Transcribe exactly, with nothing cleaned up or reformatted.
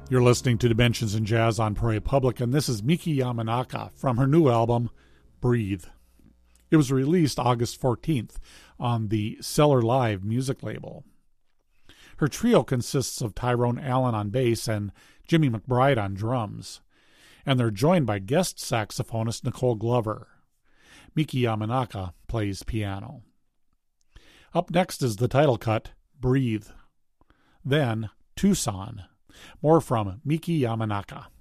You're listening to Dimensions in Jazz on Prairie Public, and this is Miki Yamanaka from her new album, Breathe. It was released August fourteenth on the Cellar Live music label. Her trio consists of Tyrone Allen on bass and Jimmy McBride on drums, and they're joined by guest saxophonist Nicole Glover. Miki Yamanaka plays piano. Up next is the title cut, Breathe. Then, Tucson. More from Miki Yamanaka.